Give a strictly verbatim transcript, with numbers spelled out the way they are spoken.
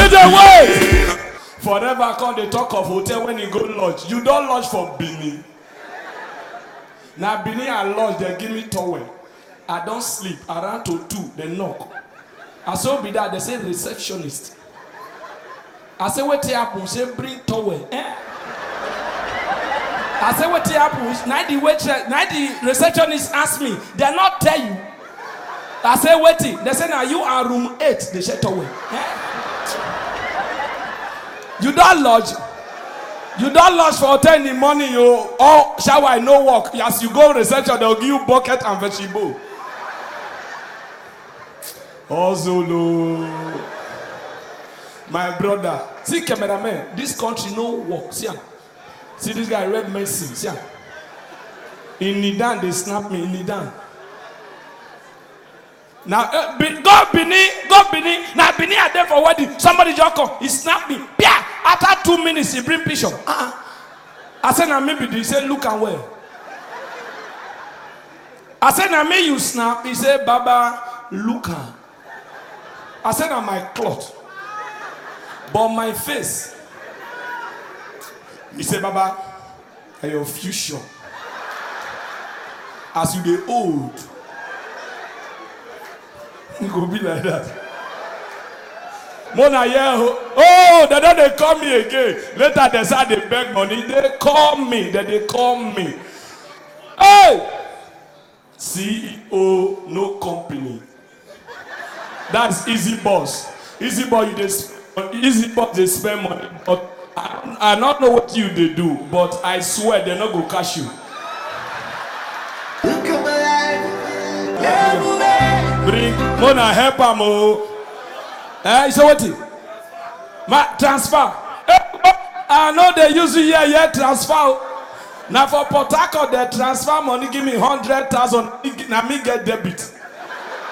dey wait. Forever come dey talk of hotel when you go lodge. You don lodge for Benin. Na Benin I lodge, they give me towel. I don sleep around to two, they knock. I saw be that they say receptionist. I say wetin happen? Say bring towel. Eh? I say wetin happen? Now the waitress, now the receptionist ask me. They not tell you. I say wetin? They say now you are room eight. They say towel. Eh? You don't lodge. You don't lodge for hotel in the morning. You all shower no work. As you go reception, they'll give you bucket and vegetable. Ozolo, my brother. See cameraman. This country no work. See, see this guy red Messi. See, in Nidan they snap me in Nidan. Now uh, be, go Benin, go Benin. Now Benin are there for wedding. Somebody just come. He snap me. Yeah. After two minutes, he bring picture. Uh-uh. I said, now maybe he said, look and where. I said, now me you snap. He said, Baba, look and. I said, now my cloth. But my face. He said, Baba, your future. As you get old. It go be like that. Mona yeah, oh, they don't they call me again. Later they say they beg money. They call me. Then they call me. Hey, C E O, no company. That's easy boss. Easy boss, you just easy boss. They spend money, but I, I don't know what you they do. But I swear they not go cash you. Bring Mona help him oh. Eh, so what? Ma transfer. I know they use it here, here transfer. Now for Port Harcourt, they transfer money, give me hundred thousand. Now me get debit.